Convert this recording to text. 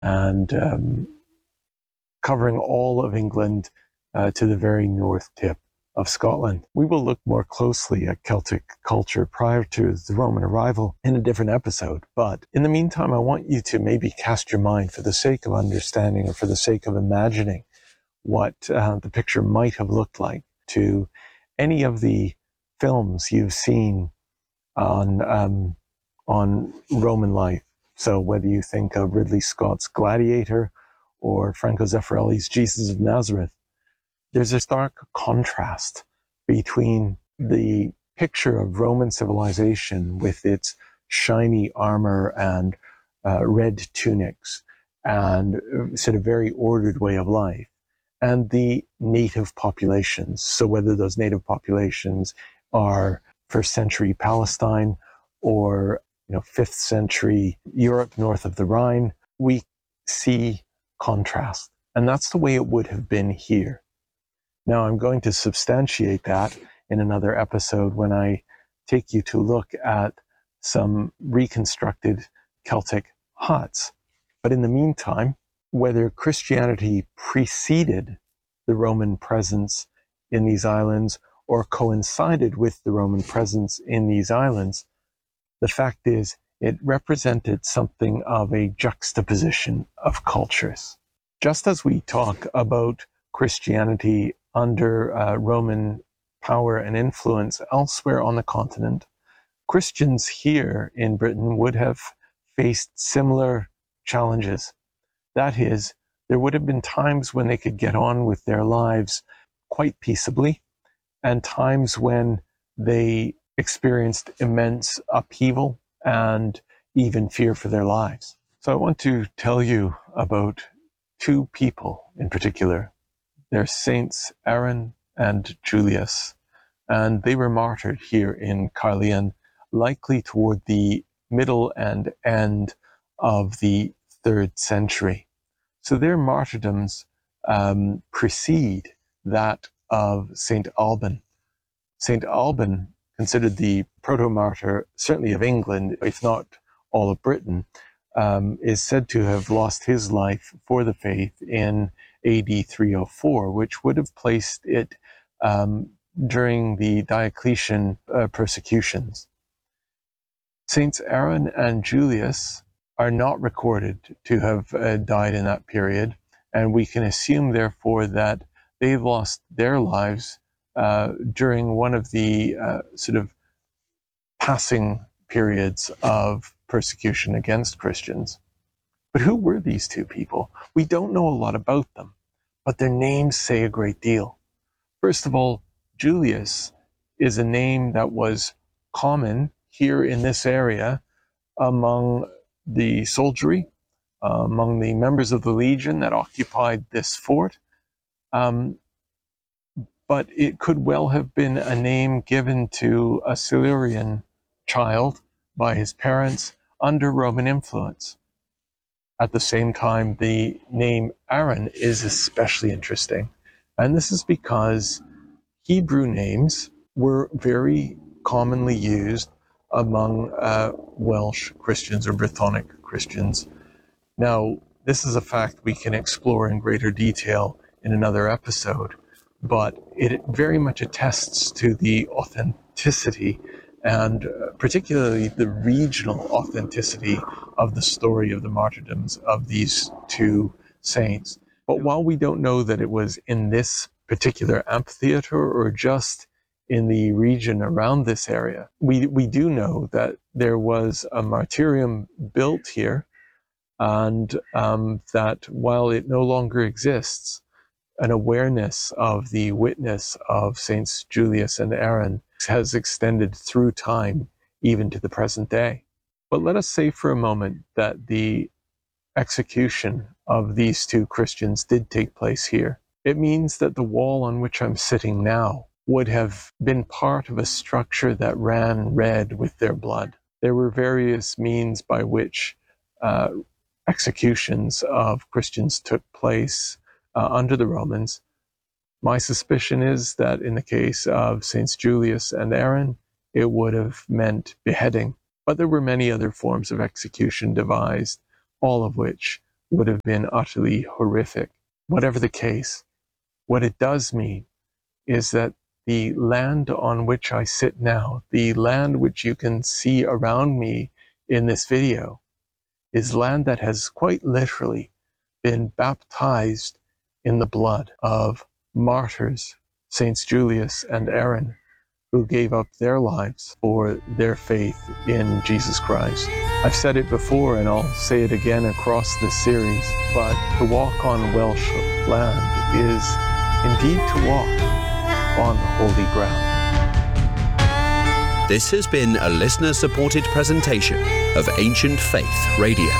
and covering all of England to the very north tip of Scotland. We will look more closely at Celtic culture prior to the Roman arrival in a different episode. But in the meantime, I want you to maybe cast your mind, for the sake of understanding or for the sake of imagining what the picture might have looked like, to any of the films you've seen on Roman life. So whether you think of Ridley Scott's Gladiator or Franco Zeffirelli's Jesus of Nazareth, there's a stark contrast between the picture of Roman civilization with its shiny armor and red tunics and sort of very ordered way of life, and the native populations. So whether those native populations are first century Palestine or 5th century Europe north of the Rhine, we see contrast. And that's the way it would have been here. Now, I'm going to substantiate that in another episode when I take you to look at some reconstructed Celtic huts. But in the meantime, whether Christianity preceded the Roman presence in these islands or coincided with the Roman presence in these islands, the fact is it represented something of a juxtaposition of cultures. Just as we talk about Christianity under Roman power and influence elsewhere on the continent, Christians here in Britain would have faced similar challenges. That is, there would have been times when they could get on with their lives quite peaceably, and times when they experienced immense upheaval and even fear for their lives. So I want to tell you about two people in particular. They're Saints Aaron and Julius, and they were martyred here in Caerleon, likely toward the middle and end of the 3rd century. So their martyrdoms precede that of St. Alban. St. Alban, considered the proto-martyr, certainly of England, if not all of Britain, is said to have lost his life for the faith in AD 304, which would have placed it during the Diocletian persecutions. Saints Aaron and Julius are not recorded to have died in that period, and we can assume, therefore, that they lost their lives during one of the sort of passing periods of persecution against Christians. But who were these two people? We don't know a lot about them, but their names say a great deal. First of all, Julius is a name that was common here in this area among the soldiery, among the members of the legion that occupied this fort. But it could well have been a name given to a Silurian child by his parents under Roman influence. At the same time, the name Aaron is especially interesting. And this is because Hebrew names were very commonly used among Welsh Christians or Brythonic Christians. Now, this is a fact we can explore in greater detail in another episode, but it very much attests to the authenticity and particularly the regional authenticity of the story of the martyrdoms of these two saints. But while we don't know that it was in this particular amphitheater or just in the region around this area, we do know that there was a martyrium built here, and that while it no longer exists, an awareness of the witness of Saints Julius and Aaron has extended through time, even to the present day. But let us say for a moment that the execution of these two Christians did take place here. It means that the wall on which I'm sitting now would have been part of a structure that ran red with their blood. There were various means by which executions of Christians took place under the Romans. My suspicion is that in the case of Saints Julius and Aaron, it would have meant beheading. But there were many other forms of execution devised, all of which would have been utterly horrific. Whatever the case, what it does mean is that the land on which I sit now, the land which you can see around me in this video, is land that has quite literally been baptized in the blood of martyrs, Saints Julius and Aaron, who gave up their lives for their faith in Jesus Christ. I've said it before and I'll say it again across this series, but to walk on Welsh land is indeed to walk on holy ground. This has been a listener-supported presentation of Ancient Faith Radio.